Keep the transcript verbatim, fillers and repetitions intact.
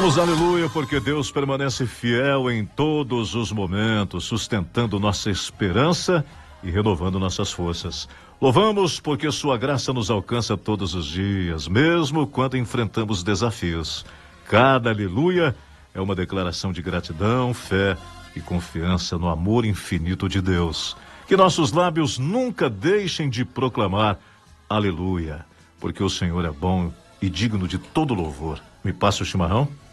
Cantamos aleluia porque Deus permanece fiel em todos os momentos, sustentando nossa esperança e renovando nossas forças. Louvamos porque sua graça nos alcança todos os dias, mesmo quando enfrentamos desafios. Cada aleluia é uma declaração de gratidão, fé e confiança no amor infinito de Deus. Que nossos lábios nunca deixem de proclamar aleluia, porque o Senhor é bom e digno de todo louvor. Me passa o chimarrão?